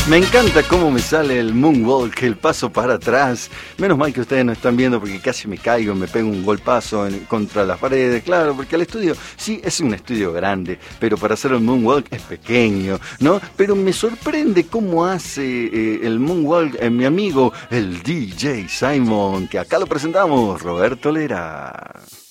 Me encanta cómo me sale el moonwalk, el paso para atrás. Menos mal que ustedes no están viendo porque casi me caigo, me pego un golpazo contra las paredes. Claro, porque el estudio, sí, es un estudio grande, pero para hacer el moonwalk es pequeño, ¿no? Pero me sorprende cómo hace el moonwalk mi amigo, el DJ Simon, que acá lo presentamos, Roberto Lera.